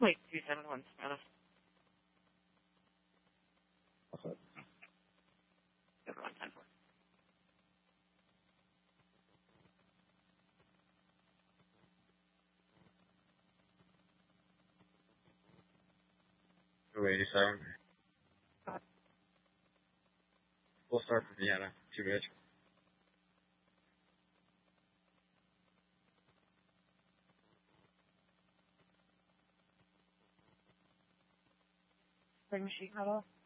Wait, 271 Spanish. Okay. 7110. Two 87. We'll start from Vienna. 2 minutes. Spring sheet metal.